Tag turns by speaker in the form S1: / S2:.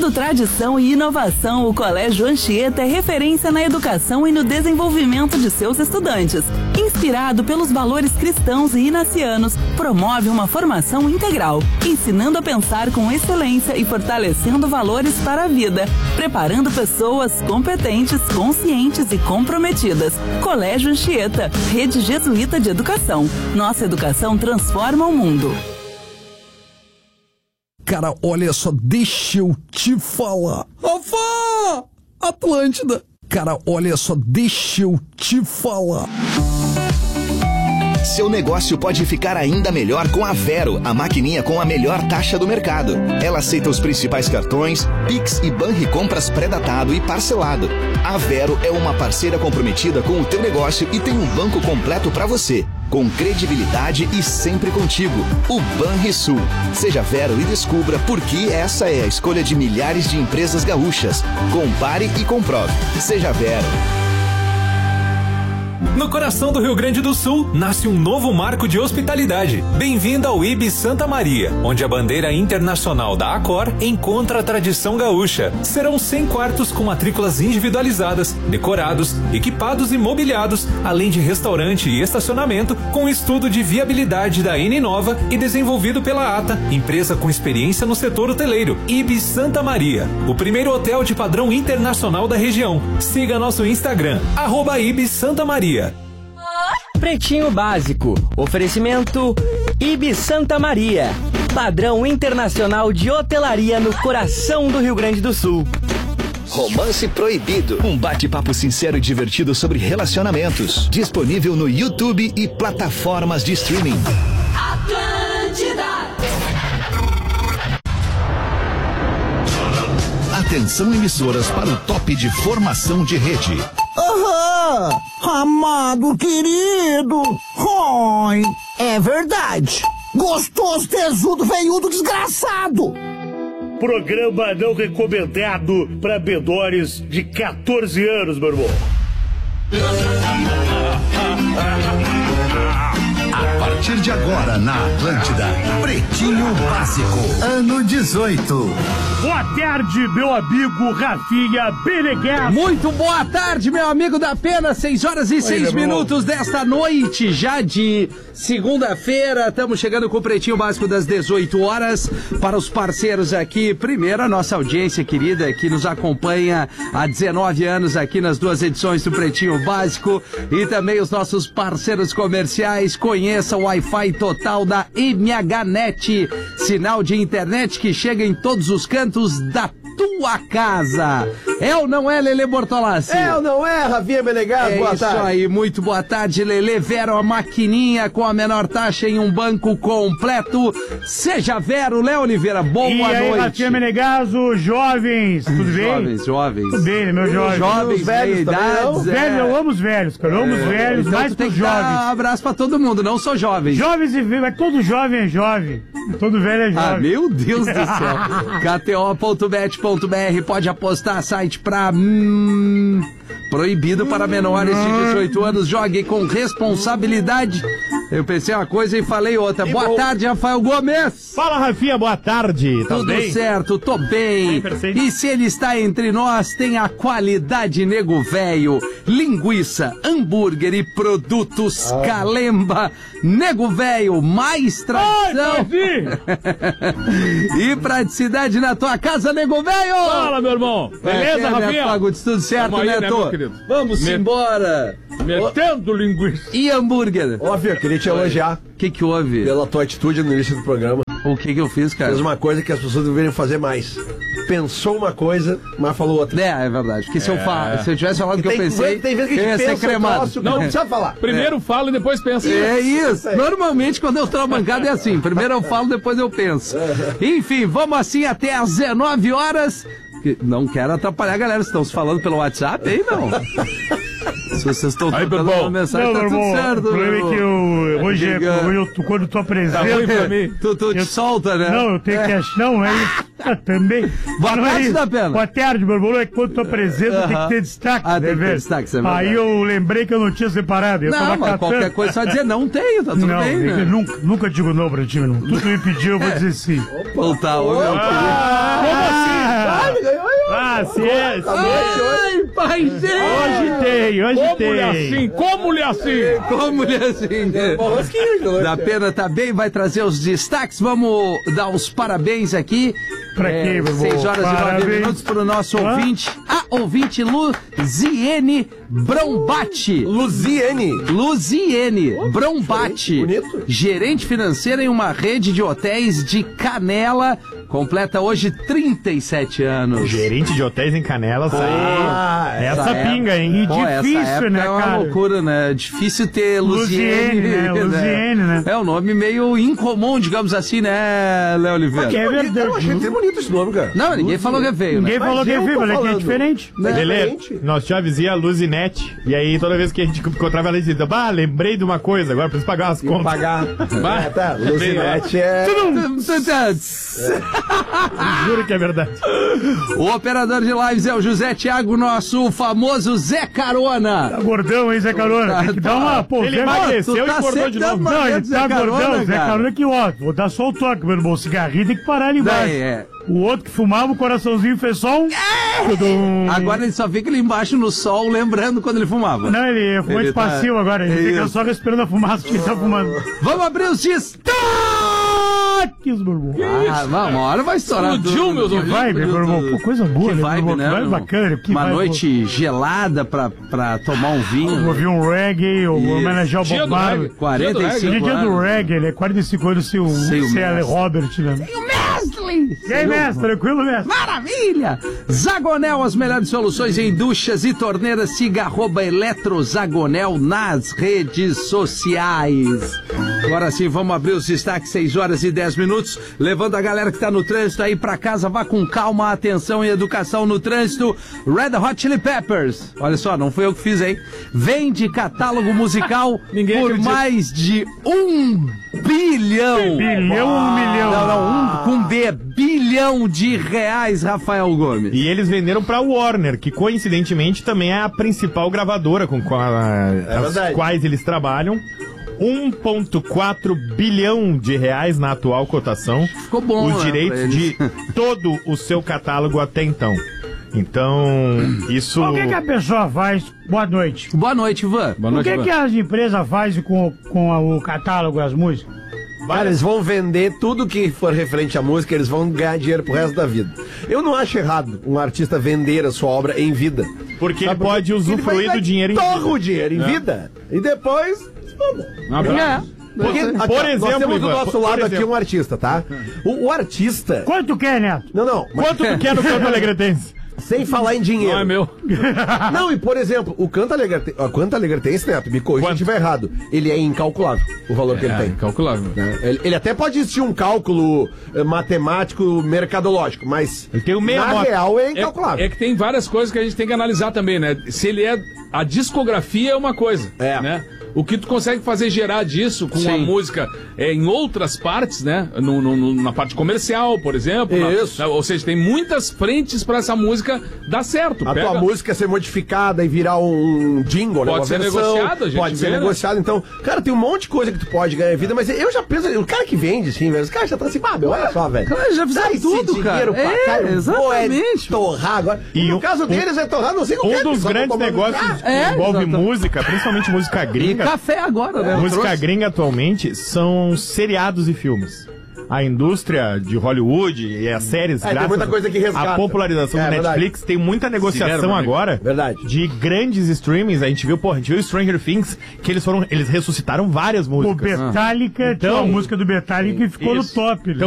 S1: Unindo tradição e inovação, o Colégio Anchieta é referência na educação e no desenvolvimento de seus estudantes. Inspirado pelos valores cristãos e inacianos, promove uma formação integral, ensinando a pensar com excelência e fortalecendo valores para a vida, preparando pessoas competentes, conscientes e comprometidas. Colégio Anchieta, Rede Jesuíta de Educação. Nossa educação transforma o mundo.
S2: Cara, olha só, deixa eu te falar. Rafa! Atlântida. Cara, olha só, deixa eu te falar.
S3: Seu negócio pode ficar ainda melhor com a Vero, a maquininha com a melhor taxa do mercado. Ela aceita os principais cartões, Pix e Banricompras pré-datado e parcelado. A Vero é uma parceira comprometida com o teu negócio e tem um banco completo para você, com credibilidade e sempre contigo. O Banrisul. Seja Vero e descubra por que essa é a escolha de milhares de empresas gaúchas. Compare e comprove. Seja Vero.
S4: No coração do Rio Grande do Sul, nasce um novo marco de hospitalidade. Bem-vindo ao IB Santa Maria, onde a bandeira internacional da Accor encontra a tradição gaúcha. Serão 100 quartos com matrículas individualizadas, decorados, equipados e mobiliados, além de restaurante e estacionamento, com estudo de viabilidade da Inova e desenvolvido pela ATA, empresa com experiência no setor hoteleiro. IB Santa Maria, o primeiro hotel de padrão internacional da região. Siga nosso Instagram, @IB Santa Maria.
S5: Pretinho Básico. Oferecimento IB Santa Maria. Padrão internacional de hotelaria no coração do Rio Grande do Sul.
S3: Romance Proibido. Um bate-papo sincero e divertido sobre relacionamentos. Disponível no YouTube e plataformas de streaming.
S6: Atlântida.
S3: Atenção, emissoras, para o top de formação de rede.
S7: Aham, amado querido. Oi, é verdade. Gostoso, tesudo, veiudo, desgraçado.
S8: Programa não recomendado para menores de 14 anos, meu irmão.
S9: A partir de agora, na Atlântida, Pretinho Básico, ano 18.
S8: Boa tarde, meu amigo Rafinha Beneguer.
S2: Muito boa tarde, meu amigo da Pena. 6h06 desta noite, já de segunda-feira. Estamos chegando com o Pretinho Básico das 18 horas. Para os parceiros aqui, primeiro a nossa audiência querida que nos acompanha há 19 anos aqui nas duas edições do Pretinho Básico. E também os nossos parceiros comerciais. Conheça o Wi-Fi total da MHNet. Sinal de internet que chega em todos os cantos da tua casa. É ou não é, Lelê Bortolassi?
S10: É ou não é, Rafinha Menegas? Boa tarde.
S2: Isso aí, muito boa tarde, Lelê. Vero, a maquininha com a menor taxa em um banco completo. Seja Vero, Léo Oliveira, boa noite.
S8: E aí, Rafinha Menegas, os jovens, tudo bem?
S2: Jovens.
S8: Tudo bem, né, meus jovens?
S2: Jovens, velhos,
S8: idades. Velho, eu amo os velhos, cara. Eu amo os velhos,
S2: então
S8: mais
S2: tu tem
S8: pros
S2: que dar
S8: jovens.
S2: um abraço pra todo mundo, não só jovens.
S8: Jovens e velhos, mas todo jovem é jovem. Todo velho é jovem.
S2: Ah, meu Deus do céu. KTO.bet.br, pode apostar, site pra... proibido para menores de 18 anos. Jogue com responsabilidade. Eu pensei uma coisa e falei outra. Boa tarde, Rafael Gomes.
S8: Fala, Rafinha, boa tarde.
S2: Tudo
S8: bem?
S2: certo, tô bem. E se ele está entre nós, tem a qualidade Nego Véio. Linguiça, hambúrguer e produtos Calemba. Nego Véio, mais tradição. E praticidade na tua casa, Nego Véio.
S8: Fala, meu irmão. Beleza, Rafinha?
S2: Fagundes, tudo certo,
S8: aí,
S2: Neto?
S8: né, querido?
S2: Vamos embora.
S8: Metendo linguiça.
S2: E hambúrguer?
S10: Óbvio, eu queria te elogiar.
S2: O que houve?
S10: Pela tua atitude no início do programa.
S2: O que eu fiz, cara?
S10: Fez uma coisa que as pessoas deveriam fazer mais. Pensou uma coisa, mas falou outra.
S2: É verdade. Porque se eu tivesse falado o que eu pensei,
S10: tem vezes que a
S2: eu ia
S10: gente
S2: ser
S10: pensa
S2: cremado.
S10: troço, não precisa falar.
S8: Primeiro fala e depois pensa.
S2: É isso. Normalmente, quando eu estou na bancada, é assim. Primeiro eu falo, depois eu penso. Enfim, vamos assim até às 19 horas. Não quero atrapalhar a galera. Estão se falando pelo WhatsApp aí, não. Se vocês estão
S11: trocando
S2: uma mensagem, tá tudo certo.
S8: O problema é que eu quando tu apresenta...
S2: Tu te solta, né?
S8: Não, eu tenho que achar... Não, é isso. Também.
S2: Boa tarde, da Pena.
S8: Boa tarde, meu irmão. É que quando tu apresenta, tem que ter destaque.
S2: Tem que ter destaque, você
S8: Aí eu lembrei que eu não tinha separado. Eu
S2: não, mas qualquer coisa só dizer não tenho, tá tudo bem, né?
S8: Nunca digo não pra ti, não. Tudo que me pediu, eu vou dizer sim.
S2: Como
S11: Como assim?
S8: Ai, paizinho! Hoje tem.
S11: Como-lhe assim?
S2: Da Pena tá bem, vai trazer os destaques. Vamos dar os parabéns aqui.
S8: Pra quem, meu irmão?
S2: 6 horas e 9 minutos pro nosso ouvinte. A ouvinte Luziene Brombate. Luziene Brombate. Bonito. Gerente financeira em uma rede de hotéis de Canela. Completa hoje 37 anos.
S12: Gerente de hotéis em Canela,
S8: essa pinga, hein? E difícil, né,
S2: cara? É uma loucura, né? Difícil ter
S8: Luziene, né?
S2: É um nome meio incomum, digamos assim, né, Léo Oliveira?
S10: É verdade. Eu achei até bonito esse nome, cara.
S2: Não, ninguém falou que é feio,
S8: Ninguém falou que é feio, mas é que é diferente.
S12: Beleza, nós já avisamos a Luzinete, e aí toda vez que a gente encontrava ela, dizia, lembrei de uma coisa, agora preciso pagar as contas.
S10: Luzinete é...
S12: Juro que é verdade.
S2: O operador de lives é o José Thiago, nosso famoso Zé Carona.
S8: Tá gordão, hein, Zé Carona? Tem que dar uma... Pô,
S12: ele emagreceu e engordou de novo.
S8: Não, ele tá gordão, Zé Carona, que ó, vou dar só o toque, meu irmão. O cigarrinho tem que parar ali embaixo. O outro que fumava, o coraçãozinho fez só um...
S2: Agora ele só fica ali embaixo no sol, lembrando quando ele fumava.
S8: Não, ele é fumante passivo agora. Ele fica só respirando a fumaça que ele tá fumando.
S2: Vamos abrir os destaques, meu irmão. Uma hora vai estourar tudo.
S8: Meus ouvidos. Vai, meu irmão. Pô, coisa boa,
S2: que vibe, né?
S8: Vai bacana.
S2: Uma noite gelada pra tomar um vinho.
S8: Ouvir um reggae, ou homenagear o Bob Marley.
S2: 45 anos.
S8: Dia do reggae, ele é 45 anos sem o Robert, né?
S2: E o Mestre!
S8: E aí, mestre? Tranquilo, mestre?
S2: Maravilha! Zagonel, as melhores soluções em duchas e torneiras. Siga @eletrozagonel nas redes sociais. Agora sim, vamos abrir os destaques, 6 horas e 10 minutos. Levando a galera que tá no trânsito aí pra casa, vá com calma, atenção e educação no trânsito. Red Hot Chili Peppers. Olha só, não foi eu que fiz, hein? Vende catálogo musical por mais de 1 bilhão.
S8: Bilhão ou 1 milhão?
S2: Não, com B, bilhão de reais, Rafael Gomes.
S12: E eles venderam pra Warner, que coincidentemente também é a principal gravadora com as quais eles trabalham. 1,4 bilhão de reais na atual cotação.
S2: Ficou bom,
S12: os direitos de todo o seu catálogo até então. Então, isso...
S8: O que a pessoa faz? Boa noite.
S2: Boa noite, Ivan.
S8: O que as empresas fazem com o catálogo, as músicas?
S10: Cara, eles vão vender tudo que for referente à música, eles vão ganhar dinheiro pro resto da vida. Eu não acho errado um artista vender a sua obra em vida.
S12: Porque ele pode usufruir do dinheiro em vida.
S10: Torra o dinheiro em vida e depois... Porque, por exemplo, nós temos do nosso lado aqui um artista, tá? O artista...
S8: Quanto quer, Neto?
S10: Não.
S12: Quanto tu quer no Canto Alegretense?
S10: Sem falar em dinheiro.
S11: Não é meu.
S10: Não, e por exemplo, o Canto Alegretense, Neto, me corrija se eu estiver errado, ele é incalculável, o valor que ele tem.
S11: Incalculável.
S10: Ele até pode existir um cálculo matemático, mercadológico, mas
S12: ele tem o
S10: na real é incalculável.
S11: É que tem várias coisas que a gente tem que analisar também, né? Se ele é... A discografia é uma coisa, né? O que tu consegue fazer gerar disso com a música em outras partes, né? Na parte comercial, por exemplo.
S10: Isso.
S11: Ou seja, tem muitas frentes pra essa música dar certo.
S10: Tua música ser modificada e virar um jingle, né?
S11: Pode ser negociado, a gente
S10: pode ser negociado. Então, cara, tem um monte de coisa que tu pode ganhar em vida, mas eu já penso, o cara que vende, assim, velho, os caras já estão assim, olha só, velho.
S2: Cara, já fizeram tudo, cara. Exatamente.
S10: Torrar agora. E no caso deles é torrar, não sei o que.
S12: Um dos grandes negócios que envolve música, principalmente música gringa.
S2: E café agora, né?
S12: Música gringa atualmente são seriados e filmes. A indústria de Hollywood e as séries,
S10: graças
S12: tem muita coisa que resgata. A popularização do Netflix, tem muita negociação agora de grandes streamings. A gente viu Stranger Things, que eles ressuscitaram várias músicas.
S8: O Metallica, tinha uma música do Metallica que ficou no top.